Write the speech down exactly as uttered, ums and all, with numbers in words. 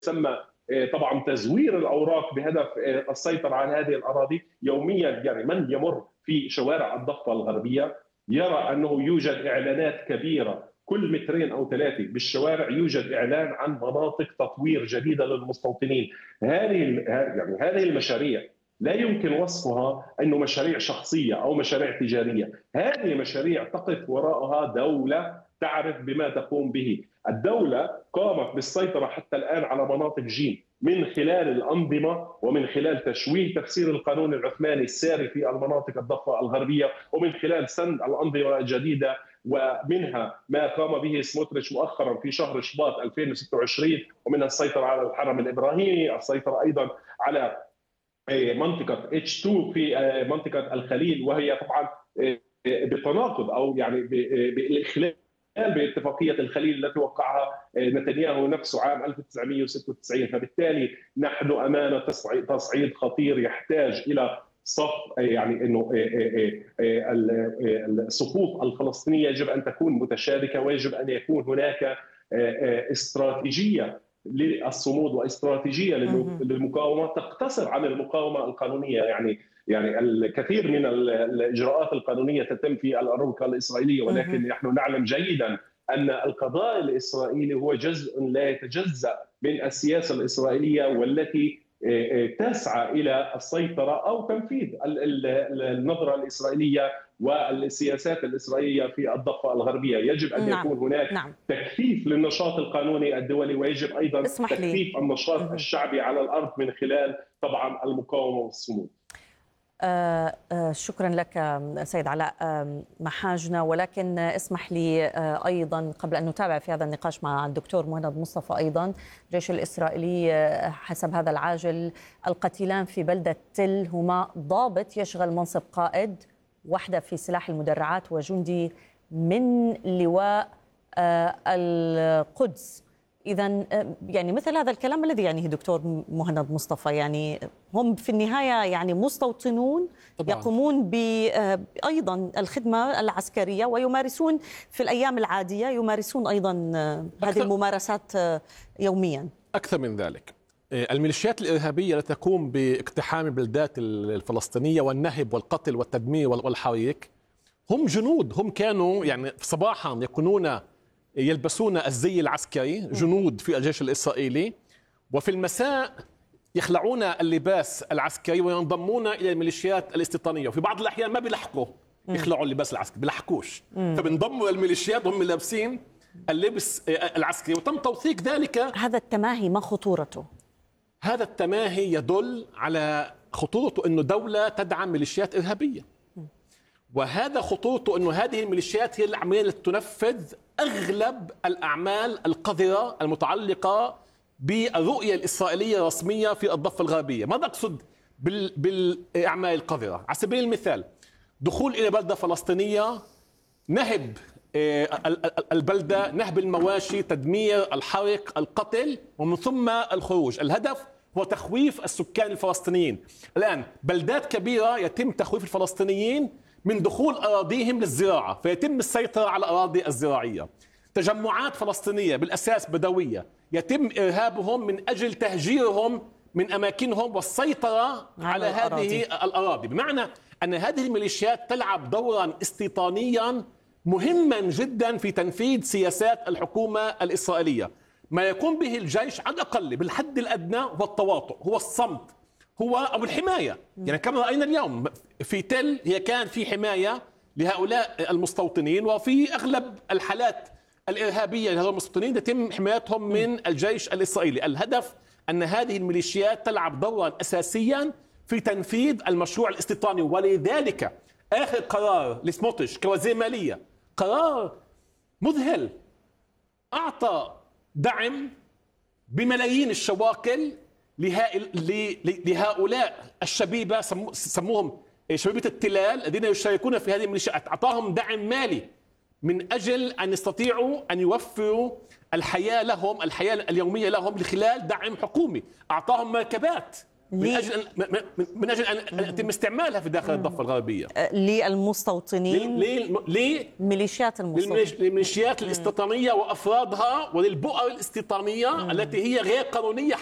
يسمى طبعا تزوير الاوراق بهدف السيطره على هذه الاراضي. يوميا يعني من يمر في شوارع الضفه الغربيه يرى انه يوجد اعلانات كبيره كل مترين او ثلاثه بالشوارع، يوجد اعلان عن مناطق تطوير جديده للمستوطنين. هذه يعني هذه المشاريع لا يمكن وصفها انه مشاريع شخصيه او مشاريع تجاريه، هذه مشاريع تقف وراءها دوله تعرف بما تقوم به. الدولة قامت بالسيطرة حتى الآن على مناطق جيم من خلال الأنظمة ومن خلال تشويه تفسير القانون العثماني الساري في المناطق الضفة الغربية، ومن خلال سند الأنظمة الجديدة، ومنها ما قام به سموتريتش مؤخرا في شهر شباط ألفين وستة وعشرين، ومنها السيطرة على الحرم الإبراهيمي، السيطرة أيضا على منطقة إتش اثنين في منطقة الخليل، وهي طبعا بتناقض أو يعني بالإخلال باتفاقية الخليل التي وقعها نتنياهو نفسه عام ألف وتسعمئة وستة وتسعين. فبالتالي نحن أمام تصعيد خطير يحتاج إلى صف يعني انه الصفوف الفلسطينيه يجب ان تكون متشابكه، ويجب ان يكون هناك استراتيجيه للصمود واستراتيجيه للمقاومه تقتصر عن المقاومه القانونيه. يعني يعني الكثير من الاجراءات القانونيه تتم في الأروقة الاسرائيليه، ولكن نحن نعلم جيدا ان القضاء الاسرائيلي هو جزء لا يتجزأ من السياسه الاسرائيليه، والتي تسعى الى السيطره او تنفيذ النظره الاسرائيليه والسياسات الاسرائيليه في الضفه الغربيه. يجب ان نعم. يكون هناك نعم. تكثيف للنشاط القانوني الدولي، ويجب ايضا تكثيف النشاط الشعبي على الارض من خلال طبعا المقاومه والصمود. آه آه شكرا لك سيد علاء آه محاجنا، ولكن اسمح لي آه أيضا قبل أن نتابع في هذا النقاش مع الدكتور مهند مصطفى. أيضا الجيش الإسرائيلي آه حسب هذا العاجل القتيلان في بلدة تل هما ضابط يشغل منصب قائد، وحدة في سلاح المدرعات، وجندي من لواء آه القدس. إذا يعني مثل هذا الكلام الذي يعنيه دكتور مهند مصطفى، يعني هم في النهاية يعني مستوطنون طبعا. يقومون بأيضا الخدمة العسكرية، ويمارسون في الأيام العادية يمارسون أيضا هذه الممارسات يوميا. أكثر من ذلك، الميليشيات الإرهابية التي تقوم باقتحام البلدات الفلسطينية والنهب والقتل والتدمير والحريق هم جنود، هم كانوا يعني صباحا يكونون يلبسون الزي العسكري جنود في الجيش الإسرائيلي، وفي المساء يخلعون اللباس العسكري وينضمون إلى الميليشيات الاستيطانية، وفي بعض الأحيان ما بيلحقوا يخلعوا اللباس العسكري، بيلحقوش، فبينضموا إلى الميليشيات وهم لابسين اللبس العسكري، وتم توثيق ذلك. هذا التماهي ما خطورته؟ هذا التماهي يدل على خطورته أنه دولة تدعم ميليشيات إرهابية، وهذا خطورته أنه هذه الميليشيات هي العملية التي تنفذ أغلب الأعمال القذرة المتعلقة بالرؤية الإسرائيلية الرسمية في الضفة الغربية. ماذا أقصد بالأعمال القذرة؟ على سبيل المثال دخول إلى بلدة فلسطينية، نهب البلدة، نهب المواشي، تدمير، الحرق، القتل، ومن ثم الخروج. الهدف هو تخويف السكان الفلسطينيين. الآن بلدات كبيرة يتم تخويف الفلسطينيين من دخول أراضيهم للزراعة، فيتم السيطرة على الأراضي الزراعية. تجمعات فلسطينية بالأساس بدوية يتم إرهابهم من أجل تهجيرهم من أماكنهم والسيطرة على, على هذه الأراضي، بمعنى أن هذه الميليشيات تلعب دورا استيطانيا مهما جدا في تنفيذ سياسات الحكومة الإسرائيلية. ما يقوم به الجيش على الأقل بالحد الأدنى هو التواطؤ، هو الصمت، هو أو الحماية. يعني كما رأينا اليوم في تل هي كان في حماية لهؤلاء المستوطنين، وفي أغلب الحالات الإرهابية لهؤلاء المستوطنين يتم حمايتهم من الجيش الإسرائيلي. الهدف أن هذه الميليشيات تلعب دورا أساسيا في تنفيذ المشروع الاستيطاني، ولذلك آخر قرار لسموتريتش كوزير مالية قرار مذهل، أعطى دعم بملايين الشواكل لهؤلاء الشبيبة، سموهم شبيبة التلال الذين يشاركون في هذه الميليشيات، أعطاهم دعم مالي من أجل أن يستطيعوا أن يوفروا الحياة لهم، الحياة اليومية لهم، لخلال دعم حكومي. أعطاهم مركبات من اجل ان من اجل ان يتم استعمالها في داخل الضفه الغربيه للمستوطنين، ليه ليه ميليشيات المستوطنين، للميليشيات الاستيطانيه وافرادها وللبؤر الاستيطانيه التي هي غير قانونيه